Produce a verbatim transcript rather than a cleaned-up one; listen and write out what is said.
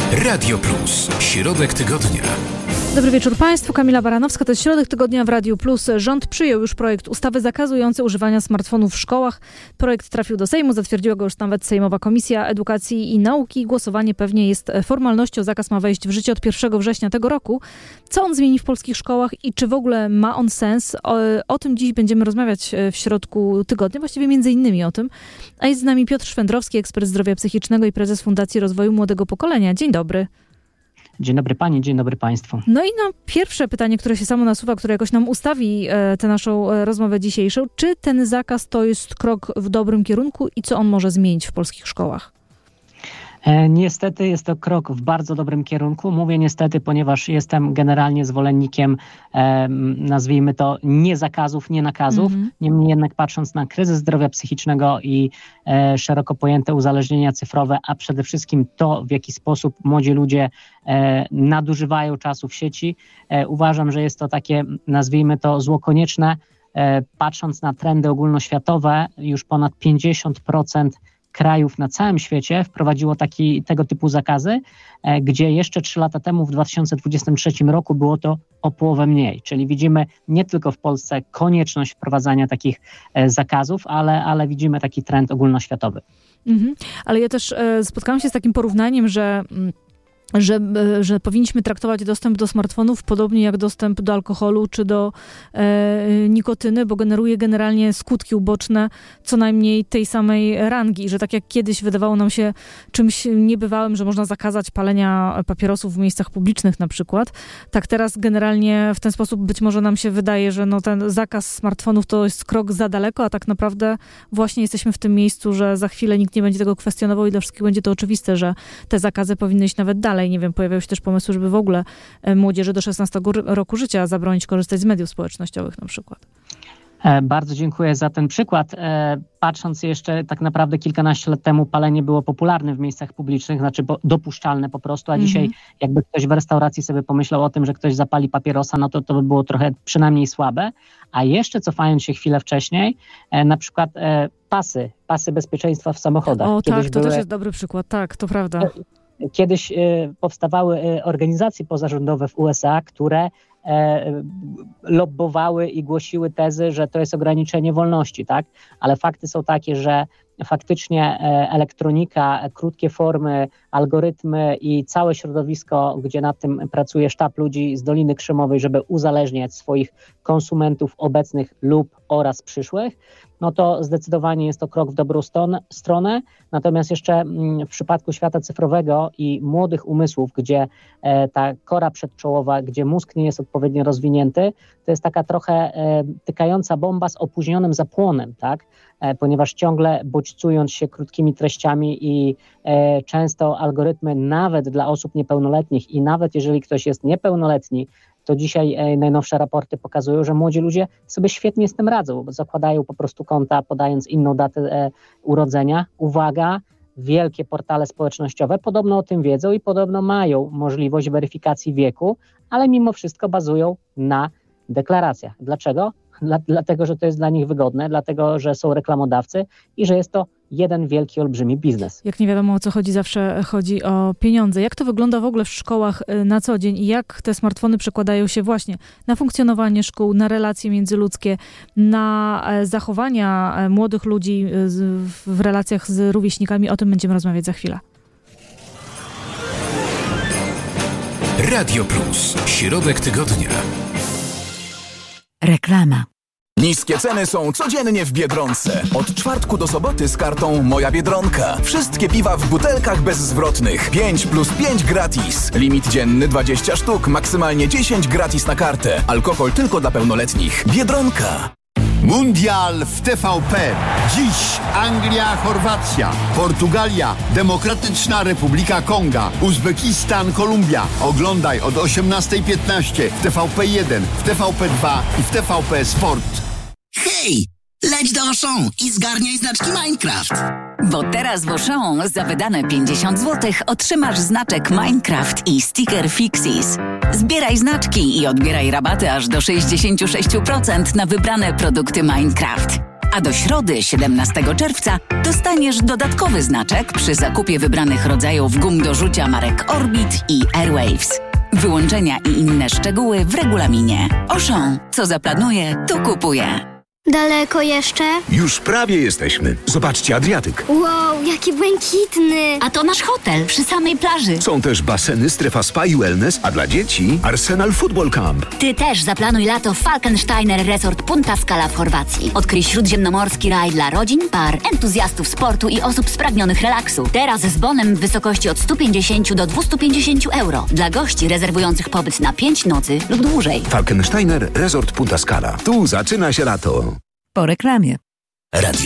Radio Plus. Środek tygodnia. Dobry wieczór Państwu. Kamila Baranowska. To jest Środek tygodnia w Radiu Plus. Rząd przyjął już projekt ustawy zakazujący używania smartfonów w szkołach. Projekt trafił do Sejmu. Zatwierdziła go już nawet Sejmowa Komisja Edukacji i Nauki. Głosowanie pewnie jest formalnością. Zakaz ma wejść w życie od pierwszego września tego roku. Co on zmieni w polskich szkołach i czy w ogóle ma on sens? O, o tym dziś będziemy rozmawiać w Środku tygodnia. Właściwie między innymi o tym. A jest z nami Piotr Szwendrowski, ekspert zdrowia psychicznego i prezes Fundacji Rozwoju Młodego Pokolenia. Dzień dobry. Dzień dobry Pani, dzień dobry Państwu. No i no, pierwsze pytanie, które się samo nasuwa, które jakoś nam ustawi e, tę naszą e, rozmowę dzisiejszą. Czy ten zakaz to jest krok w dobrym kierunku i co on może zmienić w polskich szkołach? E, niestety jest to krok w bardzo dobrym kierunku. Mówię niestety, ponieważ jestem generalnie zwolennikiem, e, nazwijmy to, nie zakazów, nie nakazów. Mm-hmm. Niemniej jednak patrząc na kryzys zdrowia psychicznego i e, szeroko pojęte uzależnienia cyfrowe, a przede wszystkim to, w jaki sposób młodzi ludzie e, nadużywają czasu w sieci, e, uważam, że jest to takie, nazwijmy to, zło konieczne. E, patrząc na trendy ogólnoświatowe, już ponad pięćdziesiąt procent krajów na całym świecie wprowadziło taki, tego typu zakazy, e, gdzie jeszcze trzy lata temu, w dwa tysiące dwudziestym trzecim roku, było to o połowę mniej. Czyli widzimy nie tylko w Polsce konieczność wprowadzania takich e, zakazów, ale, ale widzimy taki trend ogólnoświatowy. Mhm. Ale ja też e, spotkałam się z takim porównaniem, że... Mm, Że, że powinniśmy traktować dostęp do smartfonów podobnie jak dostęp do alkoholu czy do e, nikotyny, bo generuje generalnie skutki uboczne co najmniej tej samej rangi. Że tak jak kiedyś wydawało nam się czymś niebywałym, że można zakazać palenia papierosów w miejscach publicznych na przykład, tak teraz generalnie w ten sposób być może nam się wydaje, że no ten zakaz smartfonów to jest krok za daleko, a tak naprawdę właśnie jesteśmy w tym miejscu, że za chwilę nikt nie będzie tego kwestionował i dla wszystkich będzie to oczywiste, że te zakazy powinny iść nawet dalej. Nie wiem, pojawiały się też pomysły, żeby w ogóle młodzieży do szesnastego roku życia zabronić korzystać z mediów społecznościowych na przykład. Bardzo dziękuję za ten przykład. Patrząc jeszcze tak naprawdę kilkanaście lat temu palenie było popularne w miejscach publicznych, znaczy dopuszczalne po prostu, a mm-hmm. dzisiaj jakby ktoś w restauracji sobie pomyślał o tym, że ktoś zapali papierosa, no to to by było trochę przynajmniej słabe. A jeszcze cofając się chwilę wcześniej, na przykład pasy, pasy bezpieczeństwa w samochodach. O tak, to były... też jest dobry przykład, tak, to prawda. Kiedyś y, powstawały y, organizacje pozarządowe w U S A, które e, lobbowały i głosiły tezy, że to jest ograniczenie wolności, tak? Ale fakty są takie, że faktycznie e, elektronika, krótkie formy, algorytmy i całe środowisko, gdzie nad tym pracuje sztab ludzi z Doliny Krzemowej, żeby uzależniać swoich konsumentów obecnych lub oraz przyszłych, no to zdecydowanie jest to krok w dobrą ston- stronę. Natomiast jeszcze w przypadku świata cyfrowego i młodych umysłów, gdzie e, ta kora przedczołowa, gdzie mózg nie jest odpowiednio rozwinięty, to jest taka trochę e, tykająca bomba z opóźnionym zapłonem, tak? E, ponieważ ciągle bodźcując się krótkimi treściami i e, często algorytmy nawet dla osób niepełnoletnich i nawet jeżeli ktoś jest niepełnoletni, to dzisiaj e, najnowsze raporty pokazują, że młodzi ludzie sobie świetnie z tym radzą, bo zakładają po prostu konta, podając inną datę e, urodzenia. Uwaga, wielkie portale społecznościowe podobno o tym wiedzą i podobno mają możliwość weryfikacji wieku, ale mimo wszystko bazują na deklaracjach. Dlaczego? Dla, dlatego, że to jest dla nich wygodne, dlatego, że są reklamodawcy i że jest to jeden wielki, olbrzymi biznes. Jak nie wiadomo o co chodzi, zawsze chodzi o pieniądze. Jak to wygląda w ogóle w szkołach na co dzień i jak te smartfony przekładają się właśnie na funkcjonowanie szkół, na relacje międzyludzkie, na zachowania młodych ludzi w relacjach z rówieśnikami? O tym będziemy rozmawiać za chwilę. Radio Plus. Środek tygodnia. Reklama. Niskie ceny są codziennie w Biedronce. Od czwartku do soboty z kartą Moja Biedronka. Wszystkie piwa w butelkach bezzwrotnych. pięć plus pięć gratis. Limit dzienny dwadzieścia sztuk, maksymalnie dziesięć gratis na kartę. Alkohol tylko dla pełnoletnich. Biedronka. Mundial w T V P. Dziś Anglia, Chorwacja, Portugalia, Demokratyczna Republika Konga, Uzbekistan, Kolumbia. Oglądaj od osiemnastej piętnaście w T V P jeden, w T V P dwa i w T V P Sport. Hej! Leć do Auchan i zgarniaj znaczki Minecraft. Bo teraz w Auchan za wydane pięćdziesiąt złotych otrzymasz znaczek Minecraft i sticker Fixies. Zbieraj znaczki i odbieraj rabaty aż do sześćdziesiąt sześć procent na wybrane produkty Minecraft. A do środy, siedemnastego czerwca, dostaniesz dodatkowy znaczek przy zakupie wybranych rodzajów gum do rzucia marek Orbit i Airwaves. Wyłączenia i inne szczegóły w regulaminie. Auchan. Co zaplanuje, to kupuje. Daleko jeszcze? Już prawie jesteśmy. Zobaczcie, Adriatyk. Wow, jaki błękitny. A to nasz hotel przy samej plaży. Są też baseny, strefa spa i wellness, a dla dzieci Arsenal Football Camp. Ty też zaplanuj lato w Falkensteiner Resort Punta Scala w Chorwacji. Odkryj śródziemnomorski raj dla rodzin, par, entuzjastów sportu i osób spragnionych relaksu. Teraz z bonem w wysokości od sto pięćdziesiąt do dwieście pięćdziesiąt euro. Dla gości rezerwujących pobyt na pięć nocy lub dłużej. Falkensteiner Resort Punta Scala. Tu zaczyna się lato. Po reklamie. Radio